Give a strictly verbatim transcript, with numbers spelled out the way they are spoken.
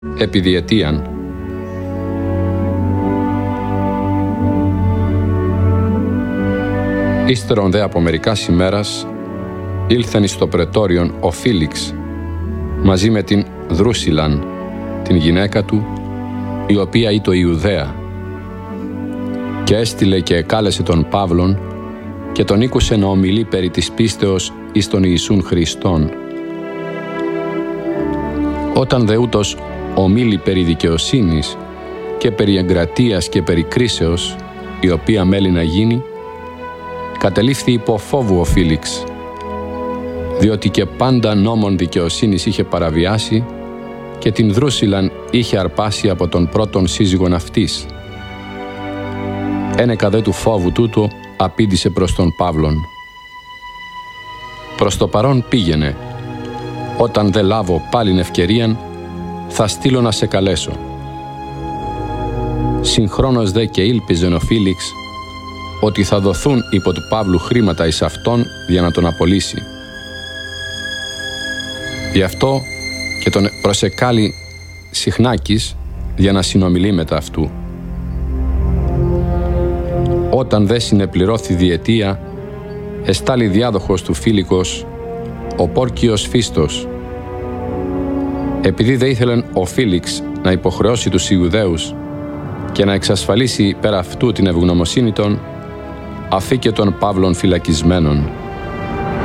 επί διετίαν. Ύστερον δε από μερικάς ημέρας ήλθεν εις το πρετόριον ο Φίλιξ μαζί με την Δρούσιλαν, την γυναίκα του, η οποία ήτο Ιουδαία, και έστειλε και εκάλεσε τον Παύλον και τον ήκουσε να ομιλεί περί της πίστεως εις τον Ιησούν Χριστόν. Όταν δε ούτως ομίλη περί δικαιοσύνης και περί εγκρατείας και περί κρίσεως, η οποία μέλη να γίνει, κατελήφθη υπό φόβου ο Φίλιξ, διότι και πάντα νόμον δικαιοσύνης είχε παραβιάσει και την Δρούσιλαν είχε αρπάσει από τον πρώτον σύζυγον αυτής. Ένεκα δε του φόβου τούτου απήντησε προς τον Παύλον. Προς το παρόν πήγαινε, όταν δε λάβω πάλιν ευκαιρίαν, θα στείλω να σε καλέσω. Συγχρόνως δε και ήλπιζεν ο Φίλιξ ότι θα δοθούν υπό του Παύλου χρήματα εις αυτόν για να τον απολύσει. Γι' αυτό και τον προσεκάλει συχνάκης για να συνομιλεί μετά αυτού. Όταν δε συνεπληρώθη διετία, εστάλει διάδοχος του Φίλικος, ο Πόρκιος Φίστος. Επειδή δε ήθελεν ο Φίλιξ να υποχρεώσει τους Ιουδαίους και να εξασφαλίσει πέρα αυτού την ευγνωμοσύνη των, αφήκε τον Παύλον φυλακισμένον.